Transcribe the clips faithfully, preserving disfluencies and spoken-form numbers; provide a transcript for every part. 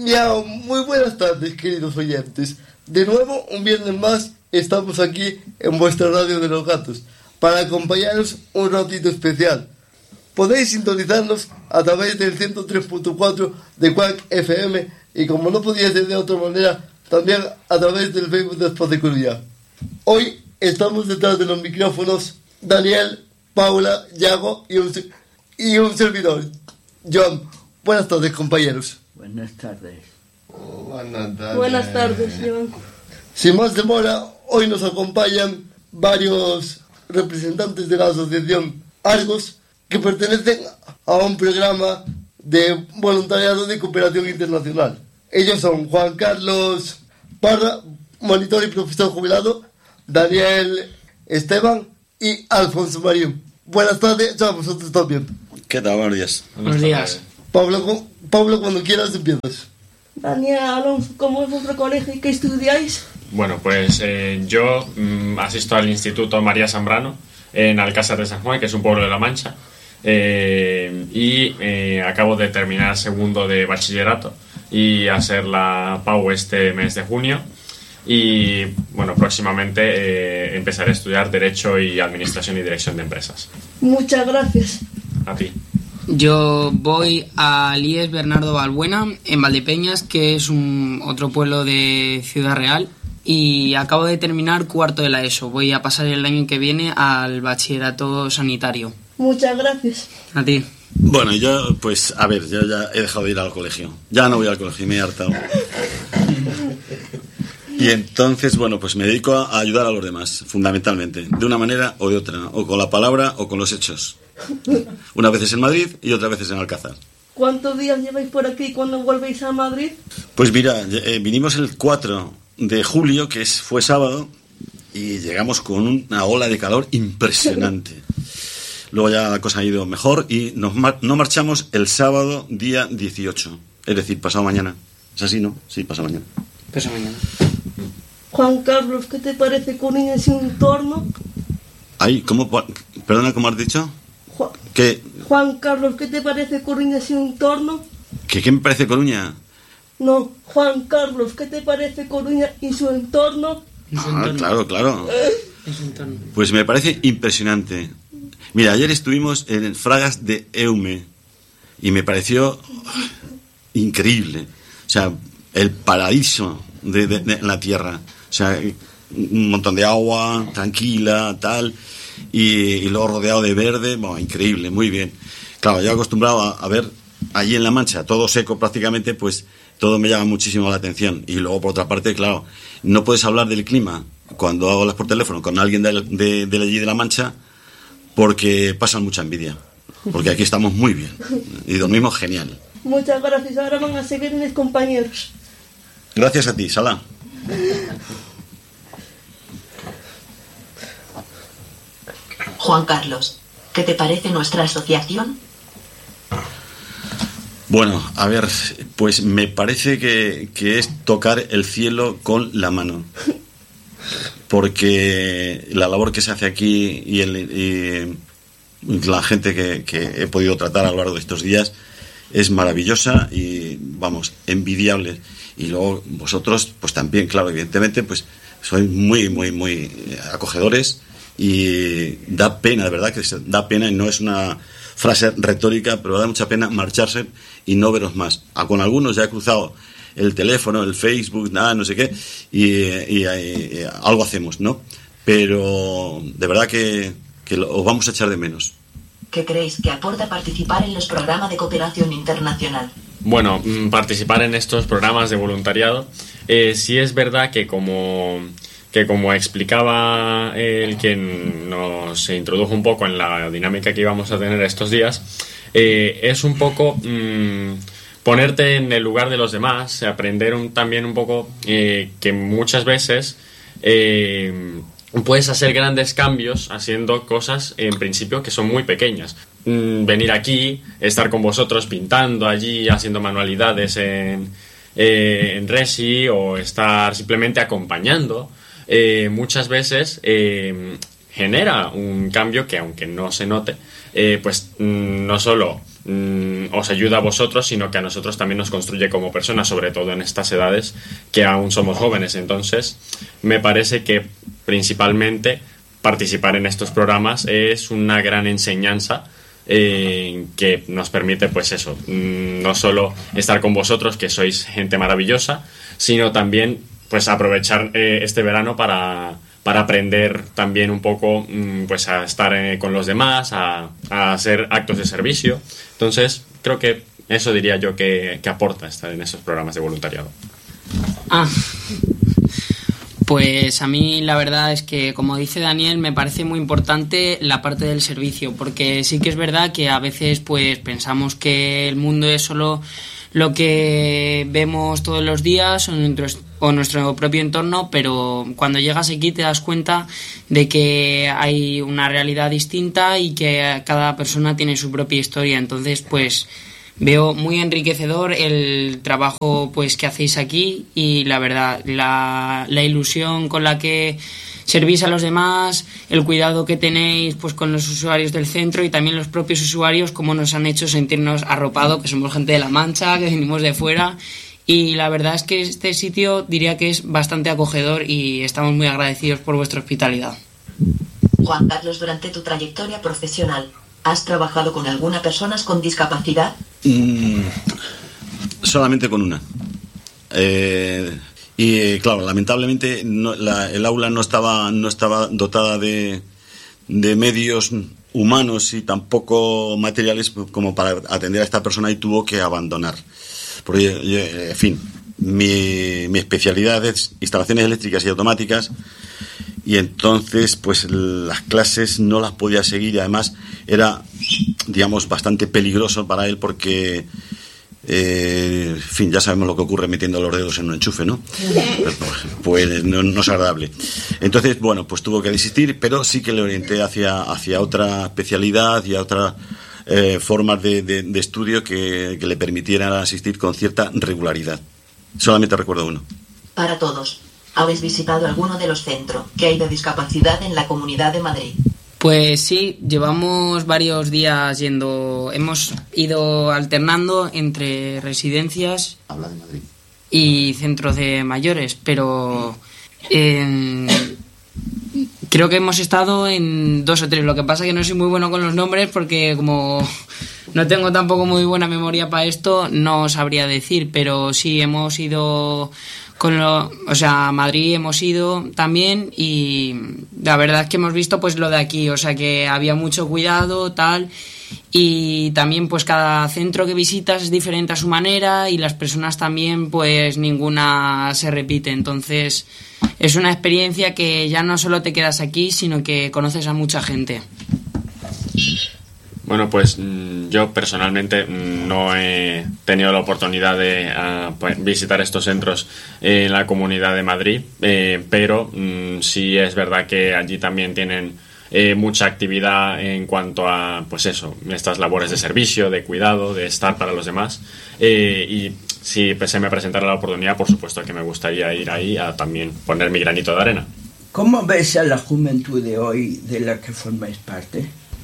Miau, muy buenas tardes, queridos oyentes. De nuevo, un viernes más, estamos aquí en vuestra radio de los gatos para acompañaros un ratito especial. Podéis sintonizarnos a través del ciento tres punto cuatro de Quack F M y, como no podía ser de otra manera, también a través del Facebook de Espacio Coruña. Hoy estamos detrás de los micrófonos Daniel, Paula, Yago y un, y un servidor, John. Buenas tardes, compañeros. Buenas tardes. Oh, buenas tardes. Buenas tardes, John. Sin más demora, hoy nos acompañan varios representantes de la asociación Argos que pertenecen a un programa de voluntariado de cooperación internacional. Ellos son Juan Carlos Parra, monitor y profesor jubilado, Daniel Esteban y Alfonso Marín. Buenas tardes, ya vosotros también. ¿Qué tal? Buenos días. Buenos días. Pablo, Pablo, cuando quieras empiezas. Daniel, Alonso, ¿cómo es vuestro colegio y qué estudiáis? Bueno, pues eh, yo mm, asisto al Instituto María Zambrano en Alcázar de San Juan, que es un pueblo de La Mancha, eh, y eh, acabo de terminar segundo de bachillerato y hacer la P A U este mes de junio. Y bueno, próximamente eh, empezaré a estudiar Derecho y Administración y Dirección de Empresas. Muchas gracias. A ti. Yo voy al I E S Bernardo Balbuena, en Valdepeñas, que es un otro pueblo de Ciudad Real, y acabo de terminar cuarto de la ESO. Voy a pasar el año que viene al bachillerato sanitario. Muchas gracias. A ti. Bueno, yo, pues, a ver, yo ya he dejado de ir al colegio. Ya no voy al colegio, me he hartado. Y entonces, bueno, pues me dedico a ayudar a los demás, fundamentalmente, de una manera o de otra, o con la palabra o con los hechos. Unas veces en Madrid y otras veces en Alcázar. ¿Cuántos días lleváis por aquí cuando volvéis a Madrid? Pues mira, eh, vinimos el cuatro de julio, que es, fue sábado, y llegamos con una ola de calor impresionante. Luego ya la cosa ha ido mejor y nos mar- no marchamos el sábado día dieciocho, es decir, pasado mañana. ¿Es así, no? Sí, pasado mañana. Pasado mañana. Juan Carlos, ¿qué te parece Coruña y su entorno? Ay, ¿cómo? Perdona, ¿cómo has dicho? Juan, ¿Qué, Juan Carlos, ¿qué te parece Coruña y su entorno? que, ¿Qué me parece Coruña? No, Juan Carlos, ¿qué te parece Coruña y su entorno? Ah, claro, claro. En su entorno. Pues me parece impresionante. Mira, ayer estuvimos en Fragas de Eume y me pareció increíble. O sea, el paraíso de, de, de la tierra. O sea, un montón de agua, tranquila, tal, y, y luego rodeado de verde. Bueno, increíble, muy bien. Claro, yo acostumbrado a, a ver allí en La Mancha todo seco prácticamente, pues todo me llama muchísimo la atención. Y luego, por otra parte, claro, no puedes hablar del clima cuando hablas por teléfono con alguien de, de, de allí de La Mancha, porque pasan mucha envidia. Porque aquí estamos muy bien y dormimos genial. Muchas gracias. Ahora van a seguir mis compañeros. Gracias a ti, Sala. Juan Carlos, ¿qué te parece nuestra asociación? Bueno, a ver, pues me parece que, que es tocar el cielo con la mano. Porque la labor que se hace aquí y, el, y la gente que, que he podido tratar a lo largo de estos días es maravillosa y, vamos, envidiable. Y luego vosotros, pues también, claro, evidentemente, pues sois muy, muy, muy acogedores y da pena, de verdad que da pena, y no es una frase retórica, pero da mucha pena marcharse y no veros más. A con algunos ya he cruzado el teléfono, el Facebook, nada, no sé qué, y, y, y, y algo hacemos, ¿no? Pero de verdad que, que lo, os vamos a echar de menos. ¿Qué creéis que aporta participar en los programas de cooperación internacional? Bueno, participar en estos programas de voluntariado, eh, sí es verdad que como, que como explicaba el quien nos introdujo un poco en la dinámica que íbamos a tener estos días, eh, es un poco mmm, ponerte en el lugar de los demás, aprender un, también un poco eh, que muchas veces eh, puedes hacer grandes cambios haciendo cosas en principio que son muy pequeñas. Mm, venir aquí, estar con vosotros pintando allí, haciendo manualidades en, eh, en Resi, o estar simplemente acompañando, eh, muchas veces eh, genera un cambio que, aunque no se note, eh, pues mm, no solo mm, os ayuda a vosotros, sino que a nosotros también nos construye como personas, sobre todo en estas edades que aún somos jóvenes. Entonces, me parece que principalmente participar en estos programas es una gran enseñanza eh, que nos permite, pues eso, mm, no solo estar con vosotros, que sois gente maravillosa, sino también pues aprovechar eh, este verano para, para aprender también un poco mm, pues a estar eh, con los demás, a, a hacer actos de servicio. Entonces, creo que eso diría yo que, que aporta estar en esos programas de voluntariado. Ah, pues a mí la verdad es que, como dice Daniel, me parece muy importante la parte del servicio, porque sí que es verdad que a veces pues pensamos que el mundo es solo lo que vemos todos los días o nuestro, o nuestro propio entorno, pero cuando llegas aquí te das cuenta de que hay una realidad distinta y que cada persona tiene su propia historia. Entonces, pues veo muy enriquecedor el trabajo pues que hacéis aquí y la verdad, la, la ilusión con la que servís a los demás, el cuidado que tenéis pues con los usuarios del centro y también los propios usuarios, cómo nos han hecho sentirnos arropados, que somos gente de La Mancha, que venimos de fuera, y la verdad es que este sitio diría que es bastante acogedor y estamos muy agradecidos por vuestra hospitalidad. Juan Carlos, durante tu trayectoria profesional, ¿has trabajado con alguna persona con discapacidad? Mm, solamente con una. Eh, y claro, lamentablemente no, la, el aula no estaba, no estaba dotada de, de medios humanos y tampoco materiales como para atender a esta persona y tuvo que abandonar. Porque, en fin, mi, mi especialidad es instalaciones eléctricas y automáticas. Y entonces, pues las clases no las podía seguir y además era, digamos, bastante peligroso para él porque, eh, en fin, ya sabemos lo que ocurre metiendo los dedos en un enchufe, ¿no? Pues, pues no, no es agradable. Entonces, bueno, pues tuvo que desistir, pero sí que le orienté hacia, hacia otra especialidad y a otras eh, formas de, de, de estudio que, que le permitieran asistir con cierta regularidad. Solamente recuerdo uno. Para todos. ¿Habéis visitado alguno de los centros que hay de discapacidad en la Comunidad de Madrid? Pues sí, llevamos varios días yendo, hemos ido alternando entre residencias Habla de Madrid. y centros de mayores, pero eh, creo que hemos estado en dos o tres. Lo que pasa es que no soy muy bueno con los nombres porque como no tengo tampoco muy buena memoria para esto, no sabría decir, pero sí hemos ido con lo, o sea, a Madrid hemos ido también y la verdad es que hemos visto pues lo de aquí, o sea que había mucho cuidado, tal, y también pues cada centro que visitas es diferente a su manera y las personas también pues ninguna se repite, entonces es una experiencia que ya no solo te quedas aquí, sino que conoces a mucha gente. Bueno, pues yo personalmente no he tenido la oportunidad de uh, pues, visitar estos centros en la Comunidad de Madrid, eh, pero mm, sí es verdad que allí también tienen eh, mucha actividad en cuanto a, pues eso, estas labores de servicio, de cuidado, de estar para los demás. Eh, y si se me presentara la oportunidad, por supuesto que me gustaría ir ahí a también poner mi granito de arena. ¿Cómo ves a la juventud de hoy de la que formáis parte?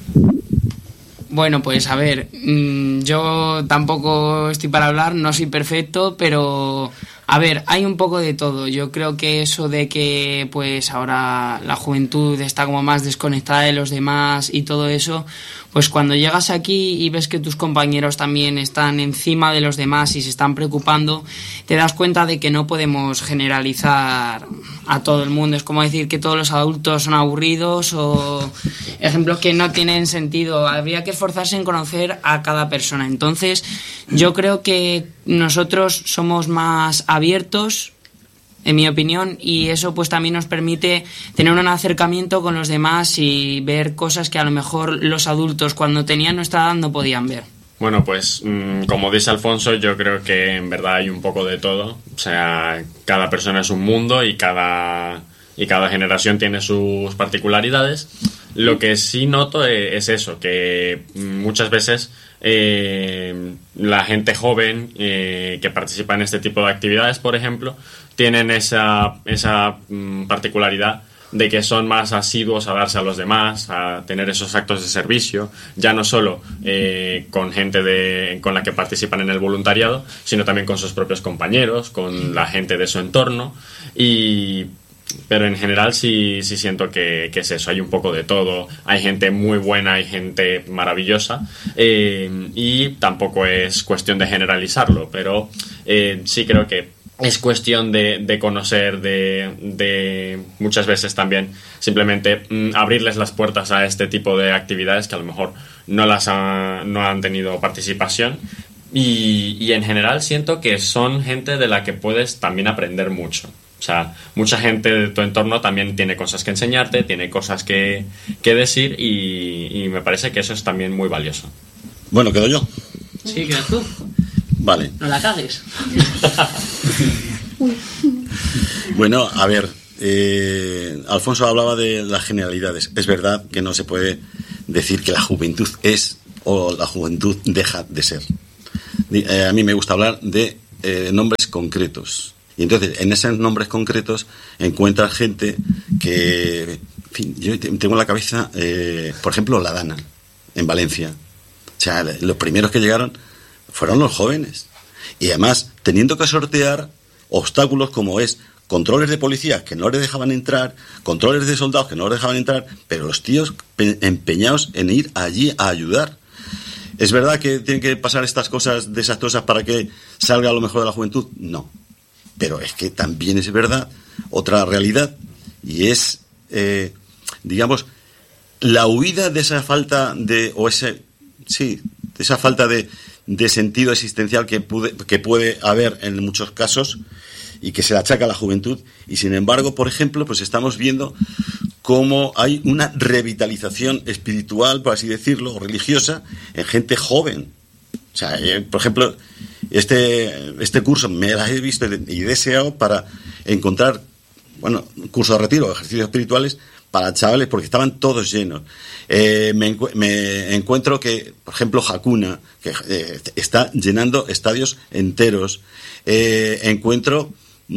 Bueno, pues a ver, mmm, yo tampoco estoy para hablar, no soy perfecto, pero a ver, hay un poco de todo. Yo creo que eso de que pues ahora la juventud está como más desconectada de los demás y todo eso, pues cuando llegas aquí y ves que tus compañeros también están encima de los demás y se están preocupando, te das cuenta de que no podemos generalizar a todo el mundo. Es como decir que todos los adultos son aburridos o ejemplos que no tienen sentido. Habría que esforzarse en conocer a cada persona. Entonces, yo creo que nosotros somos más abiertos, en mi opinión, y eso pues también nos permite tener un acercamiento con los demás y ver cosas que a lo mejor los adultos cuando tenían nuestra edad no podían ver. Bueno, pues como dice Alfonso, yo creo que en verdad hay un poco de todo. O sea, cada persona es un mundo y cada, y cada generación tiene sus particularidades. Lo que sí noto es eso, que muchas veces eh, la gente joven eh, que participa en este tipo de actividades, por ejemplo, tienen esa, esa particularidad de que son más asiduos a darse a los demás, a tener esos actos de servicio, ya no solo eh, con gente de, con la que participan en el voluntariado, sino también con sus propios compañeros, con la gente de su entorno. Y pero en general sí, sí siento que, que es eso, hay un poco de todo, hay gente muy buena, hay gente maravillosa, eh, y tampoco es cuestión de generalizarlo, pero eh, sí creo que es cuestión de, de conocer, de, de muchas veces también simplemente mm, abrirles las puertas a este tipo de actividades que a lo mejor no las ha, no han tenido participación. Y, y en general siento que son gente de la que puedes también aprender mucho. O sea, mucha gente de tu entorno también tiene cosas que enseñarte, tiene cosas que, que decir, y, y me parece que eso es también muy valioso. Bueno, ¿quedo yo? Sí, quedas tú. Vale. No la cagues. Bueno, a ver, eh, Alfonso hablaba de las generalidades. Es verdad que no se puede decir que la juventud es o la juventud deja de ser. Eh, a mí me gusta hablar de eh, nombres concretos. Y entonces, en esos nombres concretos, encuentras gente que... En fin, yo tengo en la cabeza, eh, por ejemplo, La Dana, en Valencia. O sea, los primeros que llegaron fueron los jóvenes. Y además, teniendo que sortear obstáculos como es controles de policías que no les dejaban entrar, controles de soldados que no les dejaban entrar, pero los tíos empeñados en ir allí a ayudar. ¿Es verdad que tienen que pasar estas cosas desastrosas para que salga lo mejor de la juventud? No. Pero es que también es verdad otra realidad, y es, eh, digamos, la huida de esa falta de, o ese, sí, de esa falta de, de sentido existencial que puede, que puede haber en muchos casos y que se le achaca a la juventud. Y sin embargo, por ejemplo, pues estamos viendo cómo hay una revitalización espiritual, por así decirlo, o religiosa, en gente joven. O sea, eh, por ejemplo, este, este curso me lo he visto y deseado para encontrar, bueno, un curso de retiro, ejercicios espirituales para chavales, porque estaban todos llenos. Eh, me, encu- me encuentro que, por ejemplo, Hakuna, que eh, está llenando estadios enteros. Eh, encuentro,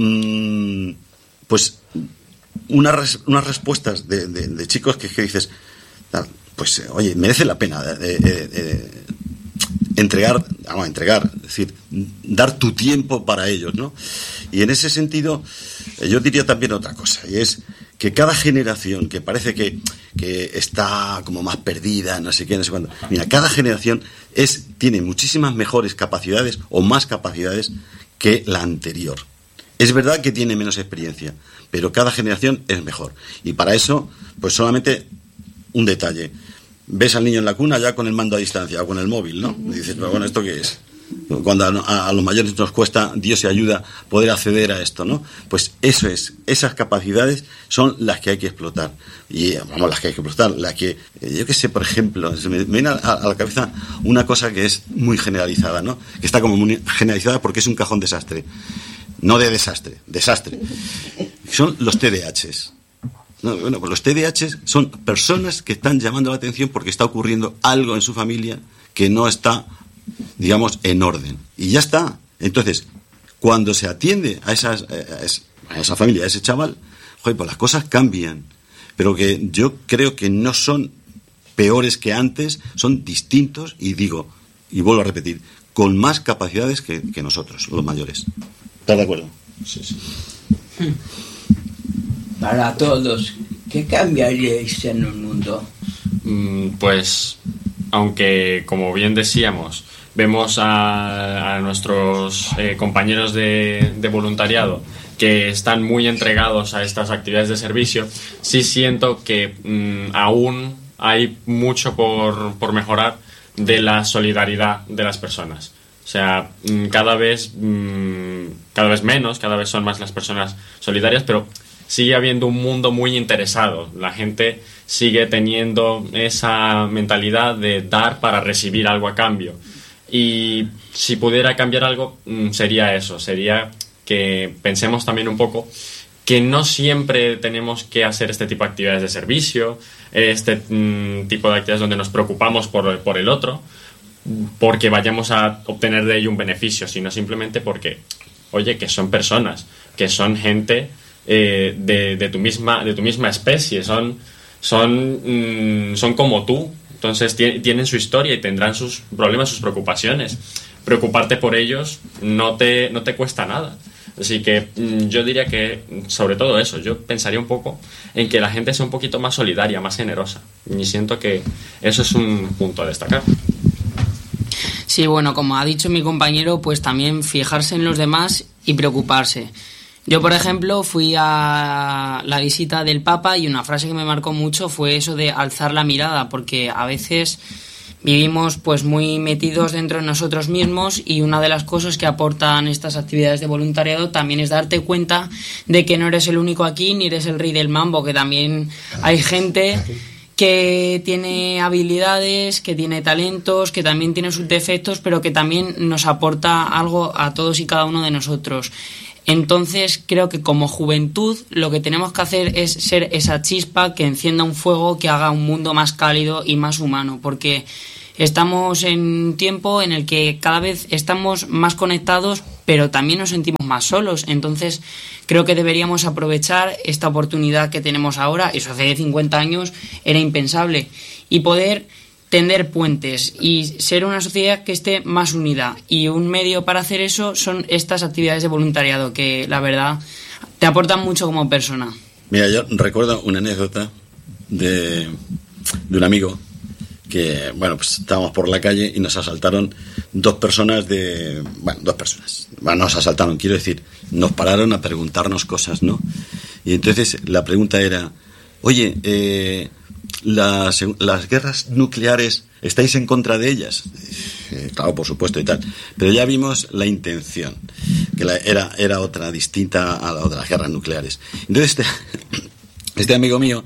mmm, pues, unas res- unas respuestas de, de, de chicos que, que dices, pues, oye, merece la pena eh, eh, eh, entregar, vamos a entregar, es decir, dar tu tiempo para ellos, ¿no? Y en ese sentido, yo diría también otra cosa, y es que cada generación que parece que, que está como más perdida, no sé qué, no sé cuándo, mira, cada generación es, tiene muchísimas mejores capacidades o más capacidades que la anterior. Es verdad que tiene menos experiencia, pero cada generación es mejor. Y para eso, pues solamente un detalle. Ves al niño en la cuna ya con el mando a distancia o con el móvil, ¿no? Y dices, pero bueno, ¿esto qué es? Cuando a, a los mayores nos cuesta, Dios y ayuda, poder acceder a esto, ¿no? Pues eso es, esas capacidades son las que hay que explotar. Y vamos, las que hay que explotar, las que, yo qué sé, por ejemplo, me, me viene a, a la cabeza una cosa que es muy generalizada, ¿no? Que está como muy generalizada porque es un cajón desastre. No de desastre, desastre. Son los T D A Hs. No, bueno, pues los T D A Hs son personas que están llamando la atención porque está ocurriendo algo en su familia que no está, digamos, en orden. Y ya está. Entonces, cuando se atiende a, esas, a esa familia, a ese chaval, joder, pues las cosas cambian. Pero que yo creo que no son peores que antes, son distintos, y digo, y vuelvo a repetir, con más capacidades que, que nosotros, los mayores. ¿Estás de acuerdo? Sí, sí. Para todos, ¿qué cambiaríais en el mundo? Mm, pues, aunque, como bien decíamos, vemos a, a nuestros eh, compañeros de, de voluntariado que están muy entregados a estas actividades de servicio, sí siento que mm, aún hay mucho por, por mejorar de la solidaridad de las personas. O sea, mm, cada vez, mm, cada vez menos, cada vez son más las personas solidarias, pero sigue habiendo un mundo muy interesado. La gente sigue teniendo esa mentalidad de dar para recibir algo a cambio. Y si pudiera cambiar algo, sería eso, sería que pensemos también un poco que no siempre tenemos que hacer este tipo de actividades de servicio, este mm, tipo de actividades donde nos preocupamos por, por el otro, porque vayamos a obtener de ello un beneficio, sino simplemente porque, oye, que son personas, que son gente eh, de, de, tu misma, de tu misma especie, son, son, mmm, son como tú, entonces t- tienen su historia y tendrán sus problemas, sus preocupaciones. Preocuparte por ellos no te, no te cuesta nada. Así que mmm, yo diría que, sobre todo eso, yo pensaría un poco en que la gente sea un poquito más solidaria, más generosa. Y siento que eso es un punto a destacar. Sí, bueno, como ha dicho mi compañero, pues también fijarse en los demás y preocuparse. Yo, por ejemplo, fui a la visita del Papa y una frase que me marcó mucho fue eso de alzar la mirada, porque a veces vivimos pues muy metidos dentro de nosotros mismos y una de las cosas que aportan estas actividades de voluntariado también es darte cuenta de que no eres el único aquí ni eres el rey del mambo, que también hay gente que tiene habilidades, que tiene talentos, que también tiene sus defectos, pero que también nos aporta algo a todos y cada uno de nosotros. Entonces creo que como juventud lo que tenemos que hacer es ser esa chispa que encienda un fuego que haga un mundo más cálido y más humano, porque estamos en un tiempo en el que cada vez estamos más conectados, pero también nos sentimos más solos. Entonces creo que deberíamos aprovechar esta oportunidad que tenemos ahora, eso hace cincuenta años era impensable, y poder tender puentes y ser una sociedad que esté más unida. Y un medio para hacer eso son estas actividades de voluntariado, que la verdad te aportan mucho como persona. Mira, yo recuerdo una anécdota de, de un amigo que, bueno, pues estábamos por la calle y nos asaltaron dos personas de... Bueno, dos personas. Bueno, nos asaltaron, quiero decir, nos pararon a preguntarnos cosas, ¿no? Y entonces la pregunta era, oye, eh... Las, las guerras nucleares, ¿estáis en contra de ellas? Eh, claro, por supuesto y tal. Pero ya vimos la intención, que la, era, era otra, distinta a la de las guerras nucleares. Entonces, este, este amigo mío,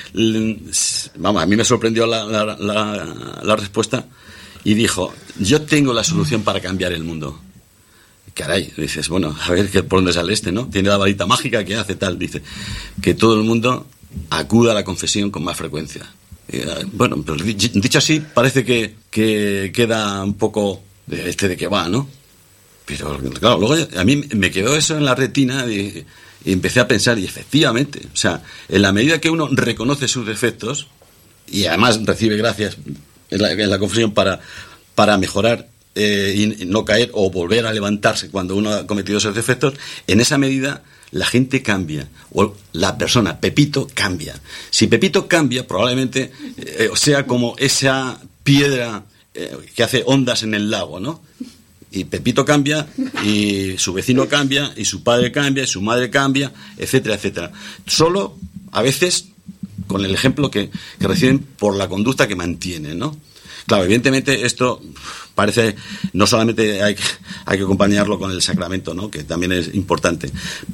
vamos, a mí me sorprendió la, la, la, la respuesta y dijo, yo tengo la solución para cambiar el mundo. Caray, dices, bueno, a ver por dónde sale este, ¿no? Tiene la varita mágica que hace tal, dice, que todo el mundo acuda a la confesión con más frecuencia. Bueno, pero dicho así, parece que, que queda un poco de este de que va, ¿no? Pero claro, luego a mí me quedó eso en la retina y, y empecé a pensar, y efectivamente, o sea, en la medida que uno reconoce sus defectos y además recibe gracias en la, en la confesión para, para mejorar eh, y no caer o volver a levantarse cuando uno ha cometido esos defectos, en esa medida la gente cambia, o la persona, Pepito, cambia. Si Pepito cambia, probablemente eh, sea como esa piedra eh, que hace ondas en el lago, ¿no? Y Pepito cambia, y su vecino cambia, y su padre cambia, y su madre cambia, etcétera, etcétera. Solo, a veces, con el ejemplo que, que reciben por la conducta que mantienen, ¿no? Claro, evidentemente esto parece, no solamente hay que, hay que acompañarlo con el sacramento, ¿no? Que también es importante,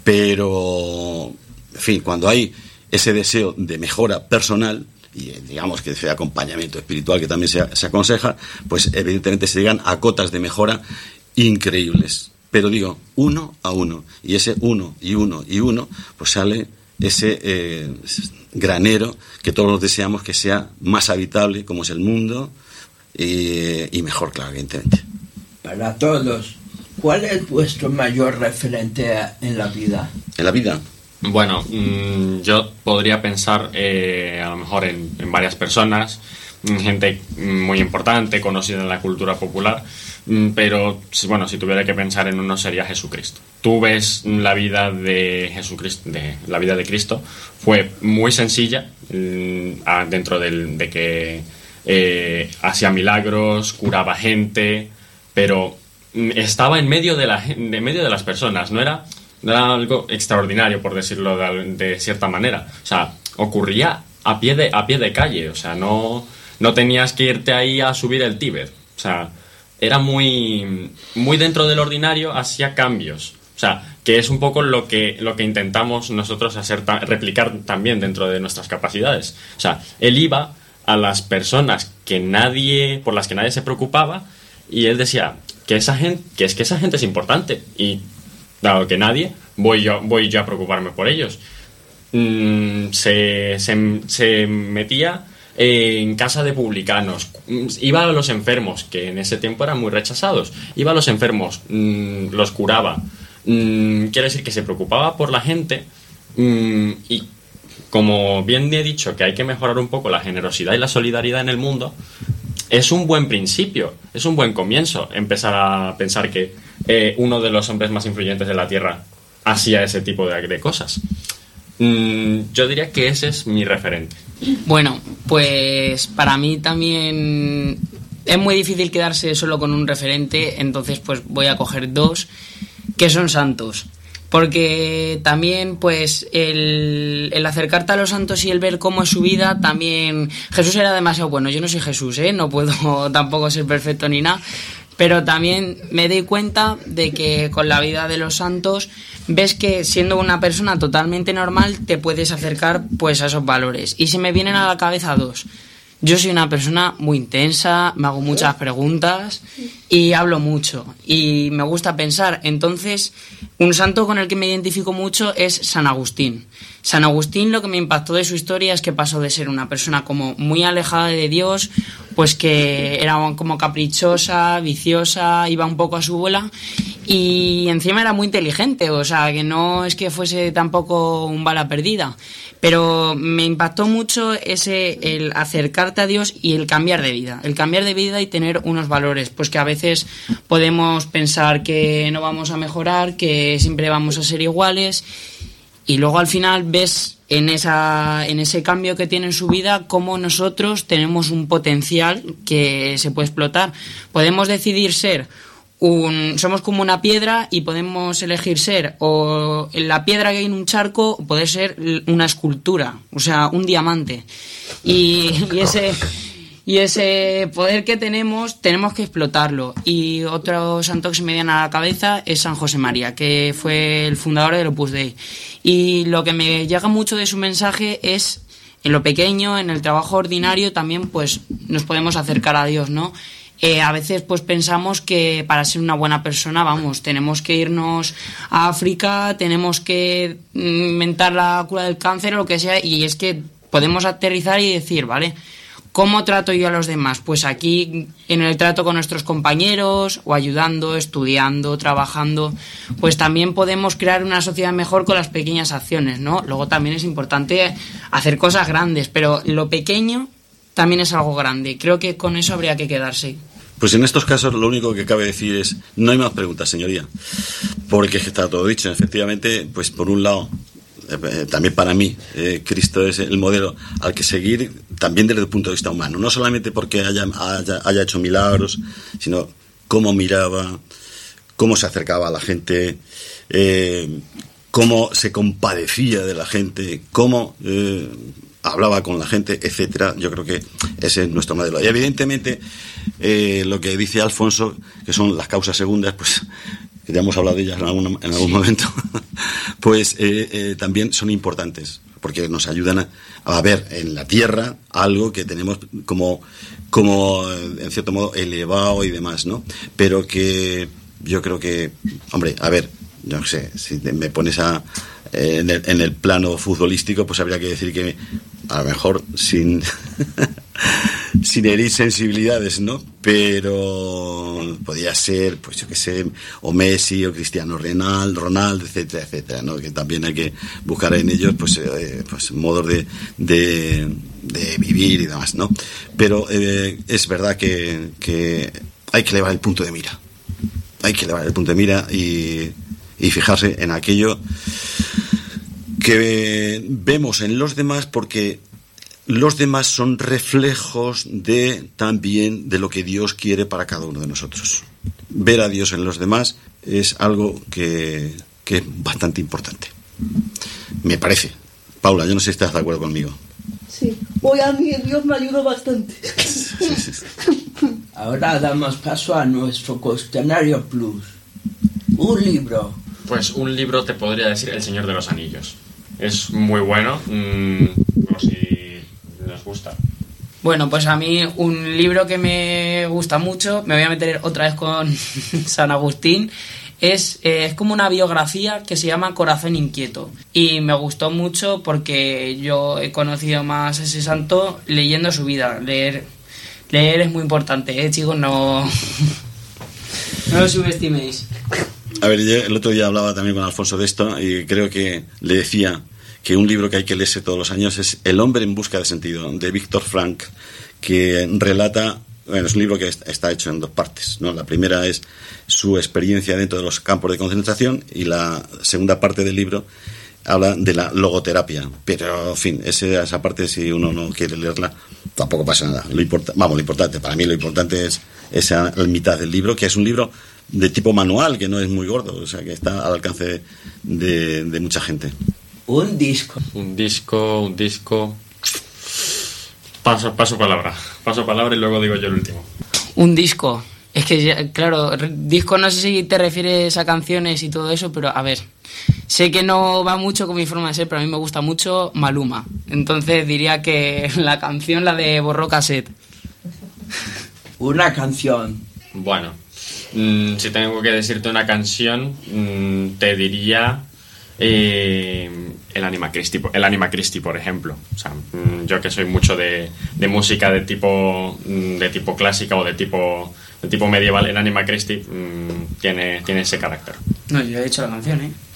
pero, en fin, cuando hay ese deseo de mejora personal y digamos que ese acompañamiento espiritual que también se, se aconseja, pues evidentemente se llegan a cotas de mejora increíbles. Pero digo, uno a uno, y ese uno y uno y uno, pues sale ese eh, granero que todos deseamos que sea más habitable, como es el mundo, y, y mejor, claro, evidentemente. Para todos, ¿cuál es vuestro mayor referente en la vida? ¿En la vida? Bueno, mmm, yo podría pensar eh, a lo mejor en, en varias personas, gente muy importante, conocida en la cultura popular, pero bueno, si tuviera que pensar en uno sería Jesucristo. Tú ves la vida de Jesucristo, de la vida de Cristo, fue muy sencilla mmm, dentro del, de que eh, hacía milagros, curaba gente, pero estaba en medio de la en medio de las personas, no era no era algo extraordinario, por decirlo de, de cierta manera. O sea, ocurría a pie de a pie de calle, o sea, no no tenías que irte ahí a subir el Tíbet. O sea, era muy muy dentro del ordinario, hacía cambios. O sea, que es un poco lo que lo que intentamos nosotros hacer, replicar también dentro de nuestras capacidades. O sea, él iba a las personas que nadie por las que nadie se preocupaba y él decía que esa gente que es que esa gente es importante y dado que nadie voy yo voy yo a preocuparme por ellos. Mm, se, se se metía en casa de publicanos, iba a los enfermos, que en ese tiempo eran muy rechazados, iba a los enfermos, mmm, los curaba. Mmm, quiere decir que se preocupaba por la gente Mm, y como bien he dicho que hay que mejorar un poco la generosidad y la solidaridad en el mundo, es un buen principio, es un buen comienzo empezar a pensar que eh, uno de los hombres más influyentes de la Tierra hacía ese tipo de, de cosas. Mm, yo diría que ese es mi referente. Bueno, pues para mí también es muy difícil quedarse solo con un referente, entonces pues voy a coger dos que son santos. Porque también, pues, el, el acercarte a los santos y el ver cómo es su vida, también... Jesús era demasiado bueno. Yo no soy Jesús, ¿eh? No puedo tampoco ser perfecto ni nada. Pero también me doy cuenta de que con la vida de los santos ves que siendo una persona totalmente normal te puedes acercar, pues, a esos valores. Y se me vienen a la cabeza dos. Yo soy una persona muy intensa, me hago muchas preguntas y hablo mucho y me gusta pensar. Entonces, un santo con el que me identifico mucho es San Agustín. San Agustín, lo que me impactó de su historia es que pasó de ser una persona como muy alejada de Dios, pues que era como caprichosa, viciosa, iba un poco a su bola y encima era muy inteligente, o sea, que no es que fuese tampoco un bala perdida. Pero me impactó mucho ese el acercarte a Dios y el cambiar de vida. El cambiar de vida y tener unos valores. Pues que a veces podemos pensar que no vamos a mejorar, que siempre vamos a ser iguales. Y luego al final ves en, esa, en ese cambio que tiene en su vida cómo nosotros tenemos un potencial que se puede explotar. Podemos decidir ser... Un, somos como una piedra y podemos elegir ser o la piedra que hay en un charco o poder ser una escultura, o sea, un diamante. Y, y ese y ese poder que tenemos, tenemos que explotarlo. Y otro santo que se me viene a la cabeza es San José María, que fue el fundador del Opus Dei. Y lo que me llega mucho de su mensaje es, en lo pequeño, en el trabajo ordinario, también pues nos podemos acercar a Dios, ¿no? Eh, a veces pues pensamos que para ser una buena persona, vamos, tenemos que irnos a África, tenemos que inventar la cura del cáncer o lo que sea, y es que podemos aterrizar y decir, vale, ¿cómo trato yo a los demás? Pues aquí en el trato con nuestros compañeros, o ayudando, estudiando, trabajando, pues también podemos crear una sociedad mejor con las pequeñas acciones, ¿no? Luego también es importante hacer cosas grandes, pero lo pequeño también es algo grande. Creo que con eso habría que quedarse. Pues en estos casos lo único que cabe decir es no hay más preguntas, señoría, porque está todo dicho. Efectivamente, pues por un lado, eh, también para mí, eh, Cristo es el modelo al que seguir, también desde el punto de vista humano, no solamente porque haya, haya, haya hecho milagros, sino cómo miraba, cómo se acercaba a la gente, eh, cómo se compadecía de la gente, cómo... Eh, hablaba con la gente, etcétera. Yo creo que ese es nuestro modelo. Y evidentemente, eh, lo que dice Alfonso, que son las causas segundas, pues que ya hemos hablado de ellas en algún, en algún momento, pues eh, eh, también son importantes, porque nos ayudan a, a ver en la tierra algo que tenemos como, como, en cierto modo, elevado y demás, ¿no? Pero que yo creo que, hombre, a ver, yo no sé, si me pones a... En el, en el plano futbolístico, pues habría que decir que a lo mejor sin sin herir sensibilidades, ¿no? Pero podría ser, pues yo qué sé, o Messi o Cristiano Ronaldo, Ronaldo, etcétera, etcétera, ¿no? Que también hay que buscar en ellos, pues, eh, pues modos de, de de vivir y demás, ¿no? Pero eh, es verdad que, que hay que elevar el punto de mira, hay que elevar el punto de mira y y fijarse en aquello que vemos en los demás, porque los demás son reflejos de también de lo que Dios quiere para cada uno de nosotros. Ver a Dios en los demás es algo que, que es bastante importante, me parece. Paula, yo no sé si estás de acuerdo conmigo. Sí, hoy a mí Dios me ayudó bastante. Ahora damos paso a nuestro cuestionario plus. Un libro. Pues un libro te podría decir El Señor de los Anillos. Es muy bueno, mmm, por si les gusta. Bueno, pues a mí un libro que me gusta mucho, me voy a meter otra vez con San Agustín, es, eh, es como una biografía que se llama Corazón Inquieto. Y me gustó mucho porque yo he conocido más a ese santo leyendo su vida. Leer, leer es muy importante, ¿eh, chicos? No, no lo subestiméis. A ver, yo el otro día hablaba también con Alfonso de esto y creo que le decía que un libro que hay que leerse todos los años es El hombre en busca de sentido, de Víctor Frank, que relata, bueno, es un libro que está hecho en dos partes, ¿no? La primera es su experiencia dentro de los campos de concentración y la segunda parte del libro habla de la logoterapia, pero en fin, esa, esa parte, si uno no quiere leerla, tampoco pasa nada. Lo importa, vamos, lo importante, para mí lo importante es esa mitad del libro, que es un libro de tipo manual, que no es muy gordo, o sea, que está al alcance de, de mucha gente. Un disco. Un disco, un disco... Paso, paso palabra, paso palabra y luego digo yo el último. Un disco. Es que, ya, claro, disco no sé si te refieres a canciones y todo eso, pero a ver, sé que no va mucho con mi forma de ser, pero a mí me gusta mucho Maluma. Entonces diría que la canción, la de Borró Cassette. Una canción. Bueno, mmm, si tengo que decirte una canción, mmm, te diría eh, el Anima Christi, el Anima Christi, por ejemplo. O sea, mmm, yo que soy mucho de, de música de tipo de tipo clásica o de tipo de tipo medieval, el Anima Christi mmm, tiene tiene ese carácter. No, yo he dicho la canción, ¿eh?